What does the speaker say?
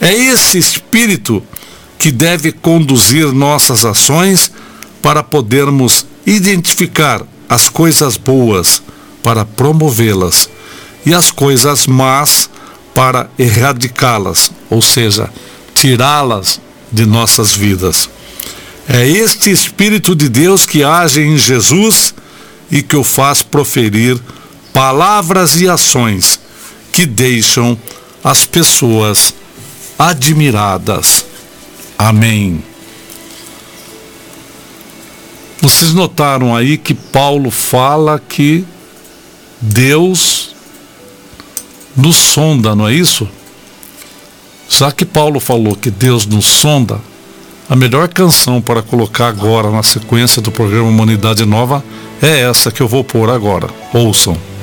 É esse espírito que deve conduzir nossas ações para podermos identificar as coisas boas para promovê-las e as coisas más para erradicá-las, ou seja, tirá-las de nossas vidas. É este Espírito de Deus que age em Jesus e que o faz proferir palavras e ações que deixam as pessoas admiradas. Amém. Vocês notaram aí que Paulo fala que Deus nos sonda, não é isso? Já que Paulo falou que Deus nos sonda, a melhor canção para colocar agora na sequência do programa Humanidade Nova é essa que eu vou pôr agora. Ouçam.